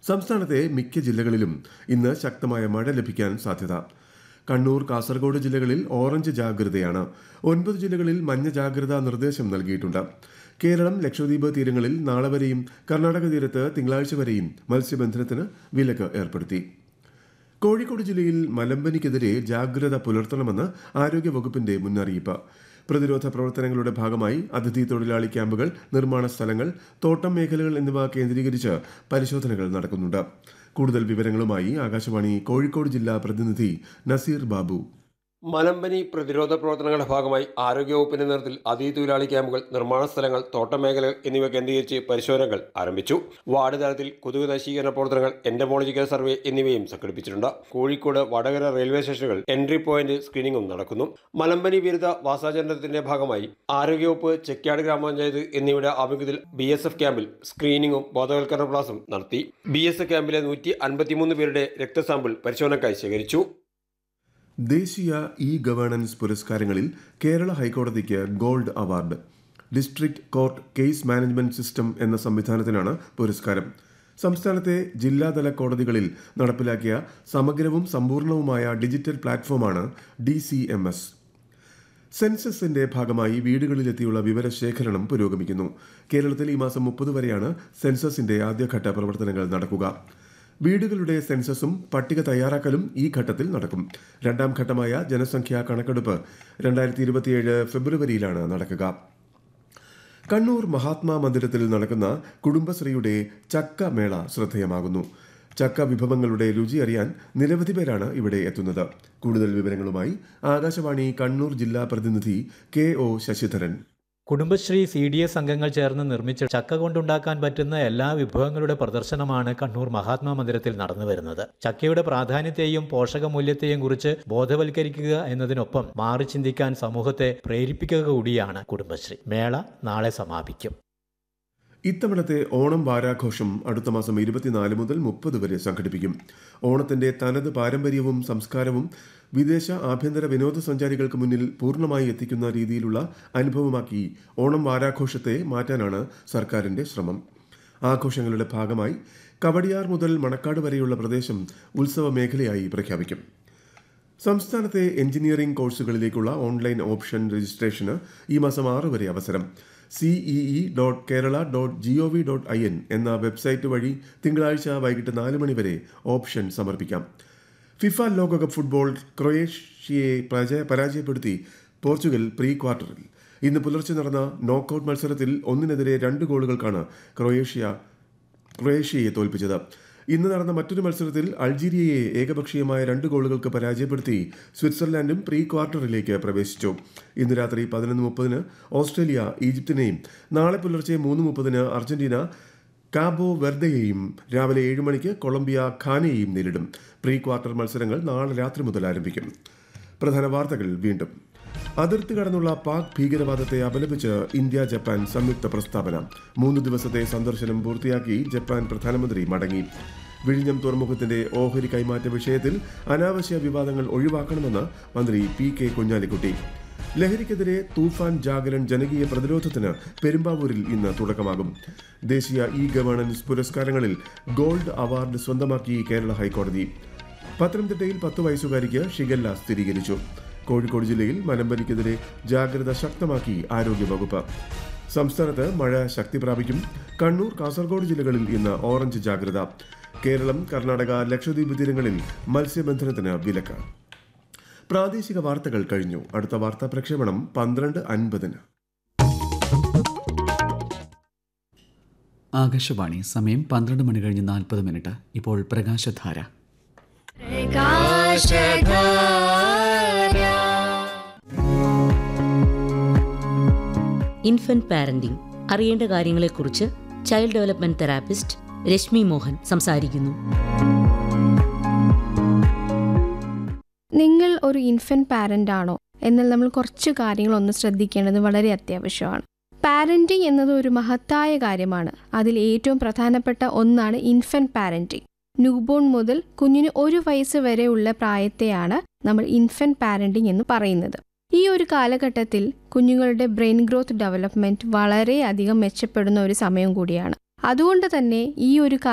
സംസ്ഥാനത്തെ മിക്ക ജില്ലകളിലും ഇന്ന് ശക്തമായ മഴ ലഭിക്കാൻ സാധ്യത. കണ്ണൂർ, കാസർഗോഡ് ജില്ലകളിൽ ഓറഞ്ച് ജാഗ്രതയാണ്. 9 ജില്ലകളിൽ മഞ്ഞ ജാഗ്രതാ നിർദ്ദേശം നൽകിയിട്ടുണ്ട്. കേരളം, ലക്ഷദ്വീപ് തീരങ്ങളിൽ നാളെ വരെയും കർണാടക തീരത്ത് തിങ്കളാഴ്ച വരെയും മത്സ്യബന്ധനത്തിന് വിലക്ക് ഏർപ്പെടുത്തി. കോഴിക്കോട് ജില്ലയിൽ മലമ്പനിക്കെതിരെ ജാഗ്രത പുലർത്തണമെന്ന് ആരോഗ്യവകുപ്പിന്റെ മുന്നറിയിപ്പ്. പ്രതിരോധ പ്രവർത്തനങ്ങളുടെ ഭാഗമായി അതിഥി തൊഴിലാളി ക്യാമ്പുകൾ, നിർമ്മാണ സ്ഥലങ്ങൾ, തോട്ടം മേഖലകൾ എന്നിവ കേന്ദ്രീകരിച്ച് പരിശോധനകൾ നടക്കുന്നുണ്ട്. കൂടുതൽ വിവരങ്ങളുമായി ആകാശവാണി കോഴിക്കോട് ജില്ലാ പ്രതിനിധി നസീർ ബാബു. മലമ്പനി പ്രതിരോധ പ്രവർത്തനങ്ങളുടെ ഭാഗമായി ആരോഗ്യവകുപ്പിന്റെ നേതൃത്വത്തിൽ അതിഥി തൊഴിലാളി ക്യാമ്പുകൾ, നിർമ്മാണ സ്ഥലങ്ങൾ, തോട്ടം മേഖലകൾ എന്നിവ കേന്ദ്രീകരിച്ച് പരിശോധനകൾ ആരംഭിച്ചു. വാർഡ് തലത്തിൽ കൊതുക് നശീകരണ പ്രവർത്തനങ്ങൾ, എന്റമോളജിക്കൽ സർവേ എന്നിവയും സംഘടിപ്പിച്ചിട്ടുണ്ട്. കോഴിക്കോട്, വടകര റെയിൽവേ സ്റ്റേഷനുകൾ എൻട്രി പോയിന്റ് സ്ക്രീനിംഗും നടക്കുന്നു. മലമ്പനി വിരുദ്ധ വാസാചരണത്തിന്റെ ഭാഗമായി ആരോഗ്യവകുപ്പ്, ചെക്യാട് ഗ്രാമപഞ്ചായത്ത് എന്നിവയുടെ ആഭിമുഖ്യത്തിൽ BSF ക്യാമ്പിൽ സ്ക്രീനിംഗും ബോധവൽക്കരണ ക്ലാസും നടത്തി. BSF ക്യാമ്പിലെ 153 പേരുടെ രക്തസാമ്പിൾ പരിശോധനയ്ക്കായി ശേഖരിച്ചു. ദേശീയ governance പുരസ്കാരങ്ങളിൽ Kerala ഹൈക്കോടതിക്ക് gold award. District court case management system എന്ന സംവിധാനത്തിനാണ് പുരസ്കാരം. സംസ്ഥാനത്തെ ജില്ലാതല കോടതികളിൽ നടപ്പിലാക്കിയ സമഗ്രവും സമ്പൂർണവുമായ ഡിജിറ്റൽ പ്ലാറ്റ്ഫോമാണ് DCMS. സെൻസസിന്റെ ഭാഗമായി വീടുകളിലെത്തിയുള്ള വിവരശേഖരണം പുരോഗമിക്കുന്നു. കേരളത്തിൽ ഈ മാസം 30 വരെയാണ് സെൻസസിന്റെ ആദ്യഘട്ട പ്രവർത്തനങ്ങൾ നടക്കുക. വീടുകളുടെ സെൻസസും പട്ടിക തയ്യാറാക്കലും ഈ ഘട്ടത്തിൽ നടക്കും. രണ്ടാം ഘട്ടമായ ജനസംഖ്യാ കണക്കെടുപ്പ് 2027 ഫെബ്രുവരിയിലാണ് നടക്കുക. കണ്ണൂർ മഹാത്മാ മന്ദിരത്തിൽ നടക്കുന്ന കുടുംബശ്രീയുടെ ചക്ക മേള ശ്രദ്ധേയമാകുന്നു. ചക്ക വിഭവങ്ങളുടെ രുചി അറിയാൻ നിരവധി പേരാണ് ഇവിടെ എത്തുന്നത്. കൂടുതൽ വിവരങ്ങളുമായി ആകാശവാണി കണ്ണൂർ ജില്ലാ പ്രതിനിധി KO ശശിധരൻ. കുടുംബശ്രീ CDS അംഗങ്ങൾ ചേർന്ന് നിർമ്മിച്ച ചക്ക കൊണ്ടുണ്ടാക്കാൻ പറ്റുന്ന എല്ലാ വിഭവങ്ങളുടെ പ്രദർശനമാണ് കണ്ണൂർ മഹാത്മാ മന്ദിരത്തിൽ നടന്നു വരുന്നത്. ചക്കയുടെ പ്രാധാന്യത്തെയും പോഷകമൂല്യത്തെയും കുറിച്ച് ബോധവൽക്കരിക്കുക എന്നതിനൊപ്പം മാറി ചിന്തിക്കാൻ സമൂഹത്തെ പ്രേരിപ്പിക്കുക കൂടിയാണ് കുടുംബശ്രീ. മേള നാളെ സമാപിക്കും. ഇത്തവണത്തെ ഓണം വാരാഘോഷം അടുത്ത മാസം 24 മുതൽ 30 വരെ സംഘടിപ്പിക്കും. ഓണത്തിന്റെ തനത് പാരമ്പര്യവും സംസ്കാരവും വിദേശ ആഭ്യന്തര വിനോദസഞ്ചാരികൾക്ക് മുന്നിൽ പൂർണ്ണമായി എത്തിക്കുന്ന രീതിയിലുള്ള അനുഭവമാക്കി ഓണം വാരാഘോഷത്തെ മാറ്റാനാണ് സർക്കാരിന്റെ ശ്രമം. ആഘോഷങ്ങളുടെ ഭാഗമായി കവടിയാർ മുതൽ മണക്കാട് വരെയുള്ള പ്രദേശം ഉത്സവ മേഖലയായി പ്രഖ്യാപിക്കും. സംസ്ഥാനത്തെ എഞ്ചിനീയറിംഗ് കോഴ്സുകളിലേക്കുള്ള ഓൺലൈൻ ഓപ്ഷൻ രജിസ്ട്രേഷന് ഈ മാസം 6 വരെ അവസരം. cee.kerala.gov.in എന്ന വെബ്സൈറ്റ് വഴി തിങ്കളാഴ്ച വൈകിട്ട് 4 മണി വരെ ഓപ്ഷൻ സമർപ്പിക്കാം. ഫിഫ ലോകകപ്പ് ഫുട്ബോൾ ക്രൊയേഷ്യയെ പരാജയപ്പെടുത്തി പോർച്ചുഗൽ പ്രീ ക്വാർട്ടറിൽ. ഇന്ന് പുലർച്ചെ നടന്ന നോക്കൌട്ട് മത്സരത്തിൽ 1-നെതിരെ 2 ഗോളുകൾക്കാണ് ക്രൊയേഷ്യയെ തോൽപ്പിച്ചത്. ഇന്ന് നടന്ന മറ്റൊരു മത്സരത്തിൽ അൾജീരിയയെ ഏകപക്ഷീയമായ 2 ഗോളുകൾക്ക് പരാജയപ്പെടുത്തി സ്വിറ്റ്സർലാൻഡും പ്രീ ക്വാർട്ടറിലേക്ക് പ്രവേശിച്ചു. ഇന്ന് രാത്രി 11:30 ഓസ്ട്രേലിയ ഈജിപ്തിനെയും, നാളെ പുലർച്ചെ 3:30 അർജന്റീന കാബോ വെർദയെയും, രാവിലെ 7 മണിക്ക് കൊളംബിയ ഖാനയെയും നേരിടും. പ്രീ ക്വാർട്ടർ മത്സരങ്ങൾ നാളെ രാത്രി മുതൽ ആരംഭിക്കും. പ്രധാന വാർത്തകൾ വീണ്ടും. അതിർത്തി കടന്നുള്ള പാക് ഭീകരവാദത്തെ അപലപിച്ച് ഇന്ത്യ ജപ്പാൻ സംയുക്ത പ്രസ്താവന. 3 ദിവസത്തെ സന്ദർശനം പൂർത്തിയാക്കി ജപ്പാൻ പ്രധാനമന്ത്രി മടങ്ങി. വിഴിഞ്ഞം തുറമുഖത്തിന്റെ ഓഹരി കൈമാറ്റ വിഷയത്തിൽ അനാവശ്യ വിവാദങ്ങൾ ഒഴിവാക്കണമെന്ന് മന്ത്രി PK കുഞ്ഞാലിക്കുട്ടി. ലഹരിക്കെതിരെ തൂഫാൻ ജാഗരൺ ജനകീയ പ്രതിരോധത്തിന് പെരുമ്പാവൂരിൽ ഇന്ന് തുടക്കമാകും. ദേശീയ ഗവേണൻസ് പുരസ്കാരങ്ങളിൽ ഗോൾഡ് അവാർഡ് സ്വന്തമാക്കി കേരള ഹൈക്കോടതി. പത്തനംതിട്ടയിൽ 10 വയസ്സുകാരിക്ക് ഷിഗല്ല സ്ഥിരീകരിച്ചു. കോഴിക്കോട് ജില്ലയിൽ മലമ്പനിക്കെതിരെ ജാഗ്രത ശക്തമാക്കി ആരോഗ്യവകുപ്പ്. സംസ്ഥാനത്ത് മഴ ശക്തി പ്രാപിക്കും. കണ്ണൂർ, കാസർഗോഡ് ജില്ലകളിൽ ഇന്ന് ഓറഞ്ച് ജാഗ്രത. കേരളം, കർണാടക, ലക്ഷദ്വീപ് തീരങ്ങളിൽ മത്സ്യബന്ധനത്തിന് വിലക്ക്. പ്രാദേശിക വാർത്തകൾ കഴിഞ്ഞു. അടുത്ത വാർത്താ പ്രക്ഷേപണം 12:50. ആകാശവാണി. സമയം 12 മണി കഴിഞ്ഞ് 40 മിനിറ്റ്. ഇപ്പോൾ പ്രകാശധാര. ഇൻഫന്റ് പാരന്റിംഗ് അറിയേണ്ട കാര്യങ്ങളെക്കുറിച്ച് child development therapist Rashmi Mohan സംസാരിക്കുന്നു. നിങ്ങൾ ഒരു ഇൻഫന്റ് പാരന്റ് ആണോ എന്നാൽ നമ്മൾ കുറച്ച് കാര്യങ്ങൾ ഒന്ന് ശ്രദ്ധിക്കേണ്ടത് വളരെ അത്യാവശ്യമാണ്. പാരന്റിംഗ് എന്നത് ഒരു മഹത്തായ കാര്യമാണ്. അതിൽ ഏറ്റവും പ്രധാനപ്പെട്ട ഒന്നാണ് ഇൻഫന്റ് പാരന്റിംഗ്. ന്യൂബോൺ മുതൽ കുഞ്ഞിന് 1 വയസ്സ് വരെയുള്ള പ്രായത്തെയാണ് നമ്മൾ ഇൻഫന്റ് പാരന്റിംഗ് എന്ന് പറയുന്നത്. ഈ ഒരു കാലഘട്ടത്തിൽ കുഞ്ഞുങ്ങളുടെ ബ്രെയിൻ ഗ്രോത്ത് ഡെവലപ്മെന്റ് വളരെയധികം മെച്ചപ്പെടുന്ന ഒരു സമയം കൂടിയാണ്. അതുകൊണ്ട് തന്നെ ഈ ഒരു